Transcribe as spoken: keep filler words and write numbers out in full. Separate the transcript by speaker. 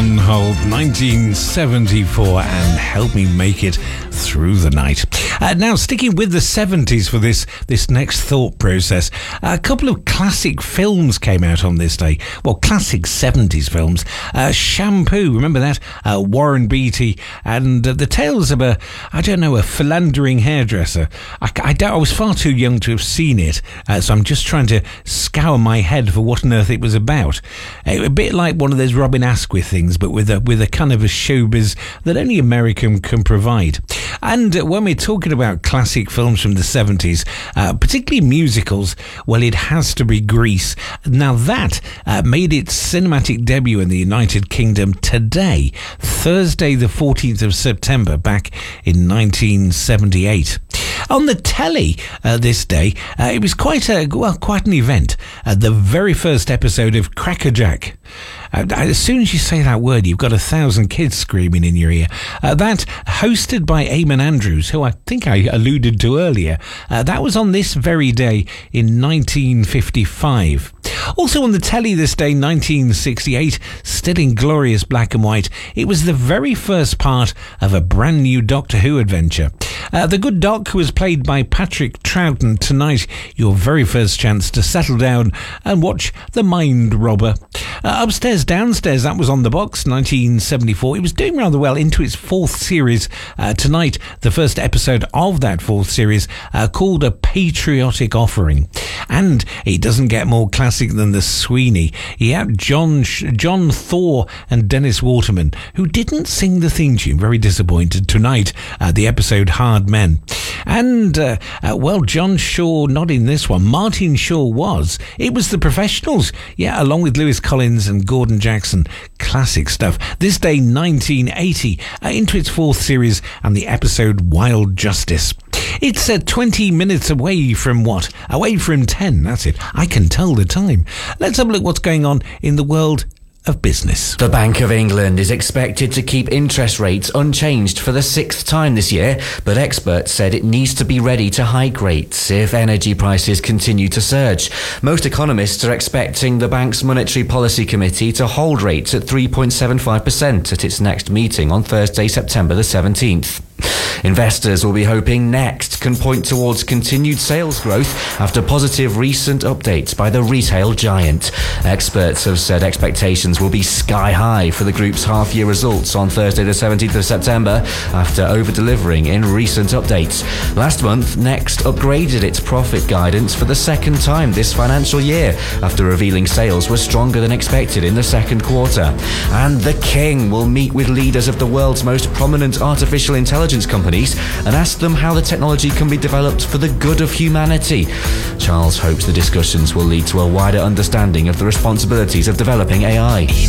Speaker 1: on hold, nineteen seventy-four, and Help Me Make It Through the Night. Uh, now, sticking with the seventies for this, this next thought process, a couple of classic films came out on this day. Well, classic seventies films. Uh, Shampoo, remember that? Uh, Warren Beatty, and uh, the tales of a, I don't know, a philandering hairdresser. I, I, doubt, I was far too young to have seen it, uh, so I'm just trying to scour my head for what on earth it was about. Uh, a bit like one of those Robin Asquith things, but with a, with a kind of a showbiz that only American can provide. And uh, when we're talking about classic films from the seventies, uh, particularly musicals, well, it has to be Grease. Now that uh, made its cinematic debut in the United Kingdom today, Thursday the fourteenth of September, back in nineteen seventy-eight. On the telly uh, this day, uh, it was quite a well, quite an event. Uh, the very first episode of Crackerjack. Uh, as soon as you say that word, you've got a thousand kids screaming in your ear. Uh, that, hosted by Eamon Andrews, who I think I alluded to earlier, uh, that was on this very day in nineteen fifty-five. Also on the telly this day, nineteen sixty-eight, still in glorious black and white, it was the very first part of a brand new Doctor Who adventure. Uh, the good Doc, who was played by Patrick Troughton, tonight your very first chance to settle down and watch The Mind Robber. Uh, upstairs, downstairs, that was on the box, nineteen seventy-four. It was doing rather well into its fourth series. Uh, tonight, the first episode of that fourth series, uh, called A Patriotic Offering. And it doesn't get more classic than the Sweeney. Yeah, John John Thor and Dennis Waterman, who didn't sing the theme tune, very disappointed tonight, uh, the episode Hard Men. And, uh, uh, well, John Shaw, not in this one. Martin Shaw was. It was The Professionals. Yeah, along with Lewis Collins and Gordon Jackson. Classic stuff. This day, nineteen eighty, uh, into its fourth series and the episode Wild Justice. It's uh, twenty minutes away from what? Away from ten, that's it. I can tell the time. Let's have a look what's going on in the world of business.
Speaker 2: The Bank of England is expected to keep interest rates unchanged for the sixth time this year, but experts said it needs to be ready to hike rates if energy prices continue to surge. Most economists are expecting the bank's Monetary Policy Committee to hold rates at three point seven five percent at its next meeting on Thursday, September the seventeenth. Investors will be hoping Next can point towards continued sales growth after positive recent updates by the retail giant. Experts have said expectations will be sky high for the group's half-year results on Thursday the seventeenth of September after over-delivering in recent updates. Last month, Next upgraded its profit guidance for the second time this financial year after revealing sales were stronger than expected in the second quarter. And the King will meet with leaders of the world's most prominent artificial intelligence companies and ask them how the technology can be developed for the good of humanity. Charles hopes the discussions will lead to a wider understanding of the responsibilities of developing A I.